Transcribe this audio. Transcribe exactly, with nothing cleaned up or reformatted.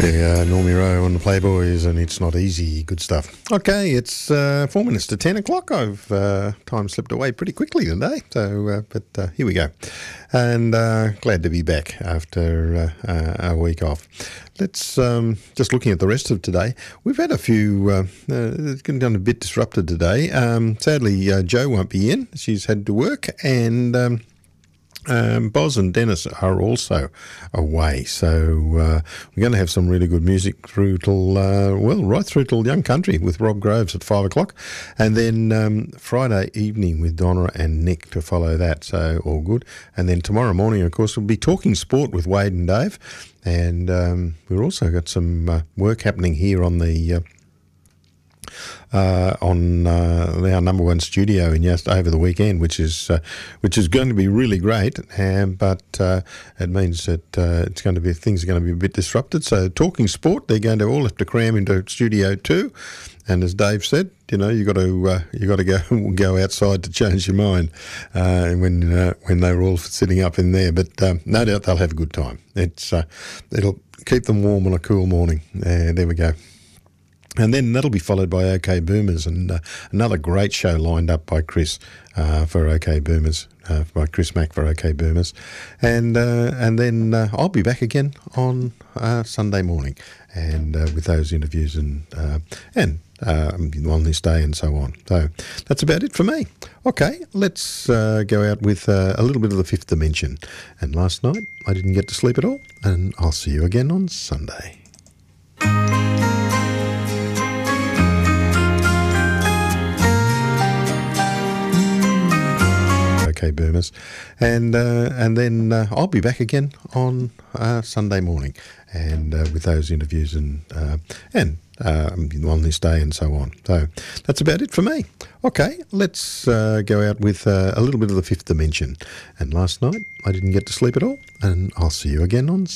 Yeah, Normie Rowe on the Playboys, and It's Not Easy. Good stuff. Okay, it's uh, four minutes to ten o'clock. I've uh, time slipped away pretty quickly today, so uh, but uh, here we go. And uh, glad to be back after uh, uh, a week off. Let's um, just looking at the rest of today. We've had a few. Uh, uh, it's getting done a bit disrupted today. Um, sadly, uh, Jo won't be in. She's had to work, and. Um, Um, Boz and Dennis are also away, so uh, we're going to have some really good music through till, uh, well, right through till Young Country with Rob Groves at five o'clock, and then um, Friday evening with Donna and Nick to follow that, so all good. And then tomorrow morning, of course, we'll be talking sport with Wade and Dave, and um, we've also got some uh, work happening here on the... Uh, Uh, on uh, our number one studio in just over the weekend, which is uh, which is going to be really great, um, but uh, it means that uh, it's going to be things are going to be a bit disrupted. So, talking sport, they're going to all have to cram into Studio Two, and as Dave said, you know, you got to uh, you got to go go outside to change your mind uh, when uh, when they're all sitting up in there. But um, no doubt they'll have a good time. It's uh, it'll keep them warm on a cool morning. Uh, there we go. And then that'll be followed by OK Boomers, and uh, another great show lined up by Chris uh, for OK Boomers, uh, by Chris Mack for OK Boomers. And uh, and then uh, I'll be back again on uh, Sunday morning, and uh, with those interviews and uh, and uh, on this day and so on. So that's about it for me. Okay, let's uh, go out with uh, a little bit of the Fifth Dimension. And last night I didn't get to sleep at all, and I'll see you again on Sunday. OK Boomers, and uh, and then uh, I'll be back again on uh, Sunday morning, and uh, with those interviews and uh, and uh, on this day and so on. So that's about it for me. Okay, let's uh, go out with uh, a little bit of the Fifth Dimension. And last night I didn't get to sleep at all, and I'll see you again on